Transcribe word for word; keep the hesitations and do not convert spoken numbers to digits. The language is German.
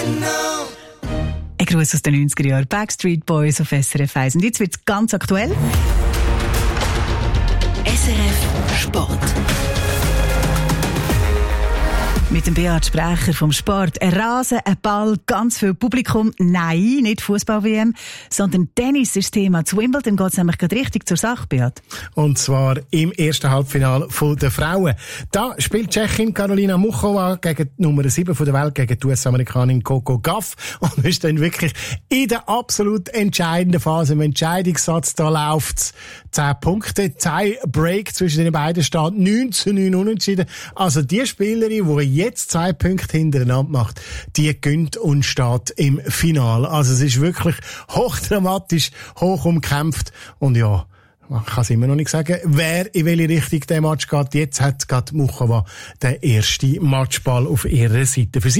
Ein Gruß aus den neunziger Jahren. Backstreet Boys auf S R F eins. Und jetzt wird es ganz aktuell. S R F Sport. Mit dem Beat Sprecher vom Sport. Ein Rasen, ein Ball, ganz viel Publikum. Nein, nicht Fußball-W M, sondern Tennis ist das Thema. Zu Wimbledon geht es nämlich gerade richtig zur Sache, Beat. Und zwar im ersten Halbfinale der Frauen. Da spielt Tschechin Karolina Muchova gegen die Nummer sieben der Welt, gegen die U S-Amerikanerin Coco Gauff. Und ist dann wirklich in der absolut entscheidenden Phase, im Entscheidungssatz, da läuft's zehn Punkte, zehn Break zwischen den beiden steht neun zu neun unentschieden. Also die Spielerin, die jetzt zwei Punkte hintereinander macht, die gönnt und steht im Finale. Also es ist wirklich hochdramatisch, hoch umkämpft. Und ja, man kann es immer noch nicht sagen, wer in welche Richtung der Match geht. Jetzt hat gerade Muchova den ersten Matchball auf ihrer Seite. Für sie